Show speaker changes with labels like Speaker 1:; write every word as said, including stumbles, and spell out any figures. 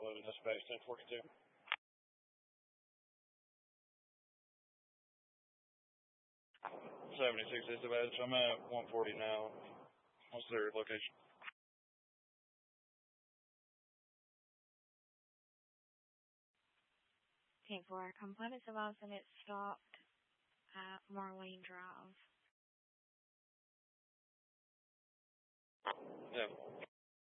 Speaker 1: eleven dispatch ten forty-two. seventy-six dispatch. I'm at one forty now. What's their location?
Speaker 2: ten four, complaint is about and it stopped at Marlene Drive.